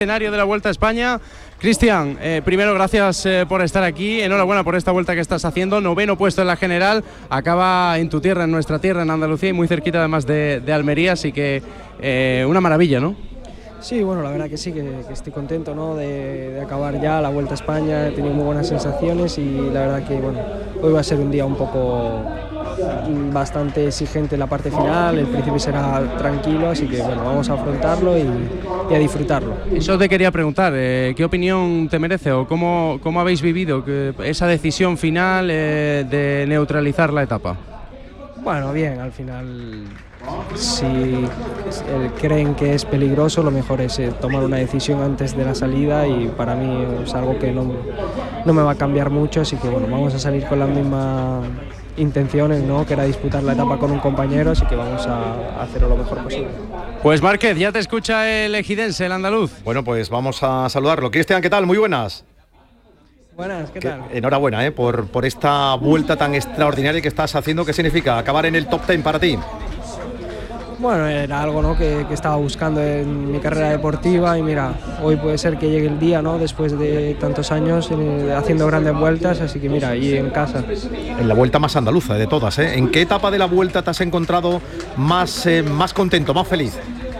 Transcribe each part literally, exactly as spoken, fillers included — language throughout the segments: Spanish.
Escenario de la Vuelta a España. Cristian, eh, primero gracias eh, por estar aquí, enhorabuena por esta vuelta que estás haciendo, noveno puesto en la general, acaba en tu tierra, en nuestra tierra, en Andalucía, y muy cerquita además de, de Almería, así que eh, una maravilla, ¿no? Sí, bueno, la verdad que sí, que, que estoy contento, ¿no? de, de acabar ya la Vuelta a España, he tenido muy buenas sensaciones y la verdad que bueno, hoy va a ser un día un poco bastante exigente en la parte final, el principio será tranquilo, así que bueno, vamos a afrontarlo y, y a disfrutarlo. Eso te quería preguntar, eh, ¿qué opinión te merece o cómo, cómo habéis vivido que, esa decisión final eh, de neutralizar la etapa? Bueno, bien, al final si eh, creen que es peligroso, lo mejor es eh, tomar una decisión antes de la salida y para mí es algo que no, no me va a cambiar mucho, así que bueno, vamos a salir con las mismas intenciones, ¿no? Que era disputar la etapa con un compañero, así que vamos a hacerlo lo mejor posible. Pues Márquez, ya te escucha el ejidense, el andaluz. Bueno, pues vamos a saludarlo. Cristian, ¿qué tal? Muy buenas. Buenas, ¿qué tal? Enhorabuena ¿eh? por, por esta vuelta tan extraordinaria que estás haciendo. ¿Qué significa acabar en el top ten para ti? Bueno, era algo, ¿no? que, que estaba buscando en mi carrera deportiva y mira, hoy puede ser que llegue el día, ¿no? Después de tantos años eh, haciendo grandes vueltas, así que mira, ahí en casa. En la vuelta más andaluza de todas, ¿eh? ¿En qué etapa de la vuelta te has encontrado más, eh, más contento, más feliz?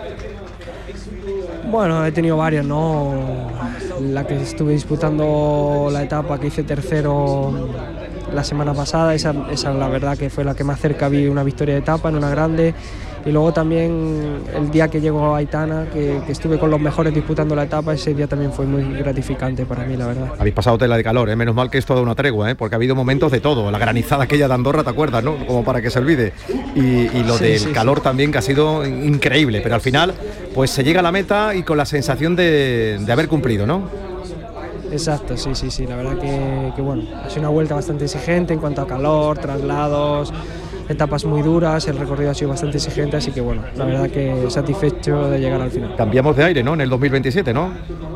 Bueno, he tenido varias, ¿no? La que estuve disputando la etapa que hice tercero la semana pasada, esa, esa la verdad que fue la que más cerca vi una victoria de etapa en una grande. Y luego también el día que llegó a Aitana, que, que estuve con los mejores disputando la etapa, ese día también fue muy gratificante para mí, la verdad. Habéis pasado tela de calor, ¿eh? Menos mal que esto da una tregua, ¿eh? Porque ha habido momentos de todo. La granizada aquella de Andorra, ¿te acuerdas, no? Como para que se olvide. Y, y lo sí, del sí, calor sí. también, que ha sido increíble. Pero al final, pues se llega a la meta y con la sensación de, de haber cumplido, ¿no? Exacto, sí, sí, sí. La verdad que, que bueno, ha sido una vuelta bastante exigente en cuanto a calor, traslados, etapas muy duras, el recorrido ha sido bastante exigente, así que bueno, la verdad que satisfecho de llegar al final. Cambiamos de aire, ¿no? En el dos mil veintisiete, ¿no?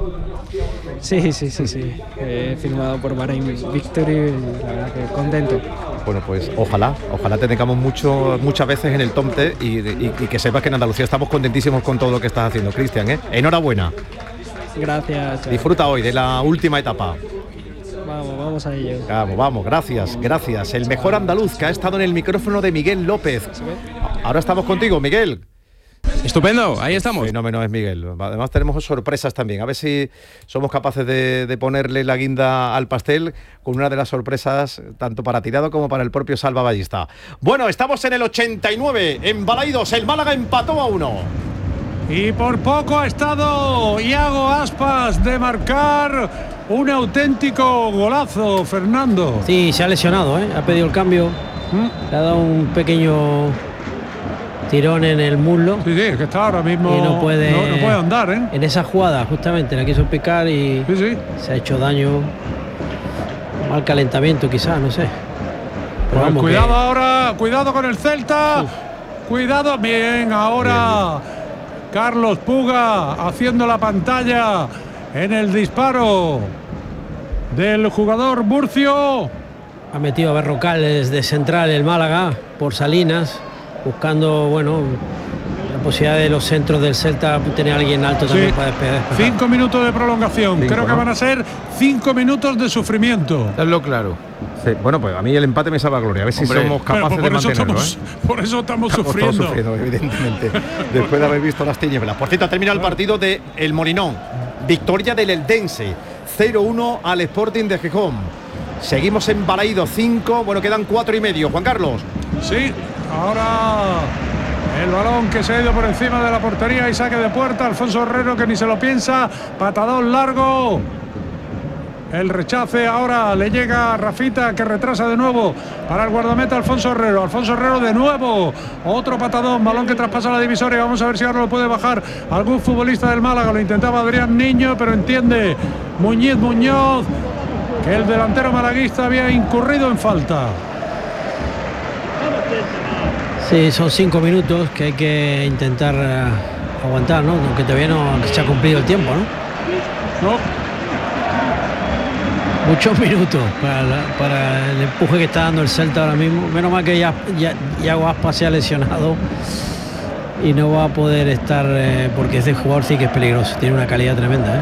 Sí, sí, sí, sí. He firmado por Bahrain Victory y la verdad que contento. Bueno, pues ojalá, ojalá te tengamos mucho, muchas veces en el top ten y, y, y que sepas que en Andalucía estamos contentísimos con todo lo que estás haciendo, Cristian, ¿eh? Enhorabuena. Gracias. Chao. Disfruta hoy de la última etapa. Vamos, vamos a ello. Vamos, vamos, gracias, gracias. El mejor andaluz que ha estado en el micrófono de Miguel López. Ahora estamos contigo, Miguel. Estupendo, ahí estamos. Fenómeno es Miguel. Además tenemos sorpresas también. A ver si somos capaces de, de ponerle la guinda al pastel con una de las sorpresas tanto para Tirado como para el propio Salva Ballista. Bueno, estamos en el ochenta y nueve, en Balaidos. El Málaga empató a uno. Y por poco ha estado Iago Aspas de marcar un auténtico golazo, Fernando. Sí, se ha lesionado, ¿eh? Ha pedido el cambio. ¿Mm? Le ha dado un pequeño tirón en el muslo. Sí, sí, es que está ahora mismo. Y no puede, no, no puede andar, ¿eh? En esa jugada, justamente, la quiso picar y sí, sí. se ha hecho daño. Mal calentamiento, quizás, no sé. Pero pues cuidado que... ahora, cuidado con el Celta. Uf. Cuidado, bien, ahora. Bien. Carlos Puga haciendo la pantalla en el disparo del jugador Murcio. Ha metido a Berrocales de central el Málaga por Salinas, buscando, bueno, la posibilidad de los centros del Celta tener a alguien alto también sí. para despejar. Cinco minutos de prolongación. Cinco, Creo que ¿no? van a ser cinco minutos de sufrimiento. Hazlo claro. Sí, bueno, pues a mí el empate me salva gloria. A ver si Hombre, somos capaces de mantenerlo. Estamos, ¿eh? Por eso estamos, estamos sufriendo. sufriendo, evidentemente. Después de haber visto las tinieblas. Por cierto, ha terminado el partido de El Molinón. Victoria del Eldense. cero uno al Sporting de Gijón. Seguimos en Balaidos cinco. Bueno, quedan cuatro y medio. Juan Carlos. Sí, ahora el balón que se ha ido por encima de la portería y saque de puerta. Alfonso Herrero que ni se lo piensa. Patadón largo. El rechace ahora le llega a Rafita, que retrasa de nuevo para el guardameta Alfonso Herrero. Alfonso Herrero de nuevo. Otro patadón, balón que traspasa la divisoria. Vamos a ver si ahora lo puede bajar algún futbolista del Málaga. Lo intentaba Adrián Niño, pero entiende Muñiz Muñoz que el delantero malaguista había incurrido en falta. Sí, son cinco minutos que hay que intentar uh, aguantar, ¿no? Aunque todavía no se ha cumplido el tiempo, ¿no? No. Muchos minutos para, la, para el empuje que está dando el Celta ahora mismo. Menos mal que ya, ya, Iago Aspas se ha lesionado y no va a poder estar, eh, porque ese jugador sí que es peligroso, tiene una calidad tremenda, ¿eh?